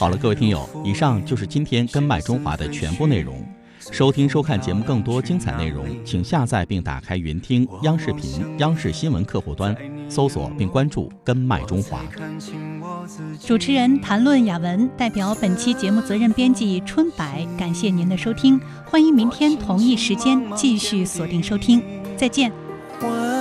好了，各位听友，以上就是今天跟麦中华的全部内容。收听收看节目更多精彩内容，请下载并打开云听央视频、央视新闻客户端，搜索并关注跟麦中华。 主持人谭论雅文代表本期节目责任编辑春柏，感谢您的收听，欢迎明天同一时间继续锁定收听，再见。